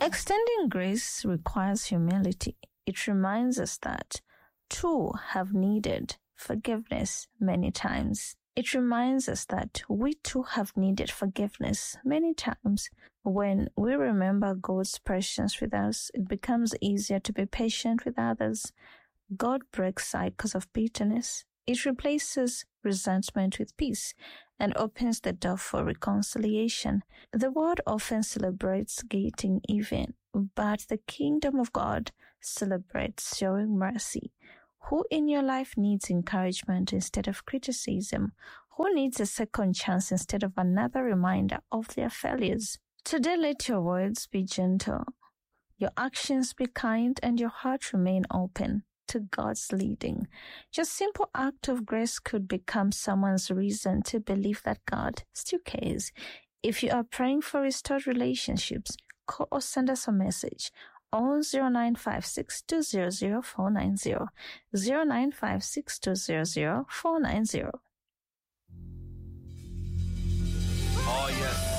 Extending grace requires humility. It reminds us that too have needed forgiveness many times. It reminds us that we too have needed forgiveness many times. When we remember God's patience with us, it becomes easier to be patient with others. God breaks cycles of bitterness. It replaces resentment with peace and opens the door for reconciliation. The world often celebrates getting even, but the kingdom of God celebrates showing mercy. Who in your life needs encouragement instead of criticism? Who needs a second chance instead of another reminder of their failures? Today, let your words be gentle, your actions be kind, and your heart remain open to God's leading. Your simple act of grace could become someone's reason to believe that God still cares. If you are praying for restored relationships, call or send us a message on 0956200490, 0956200490. Oh yes.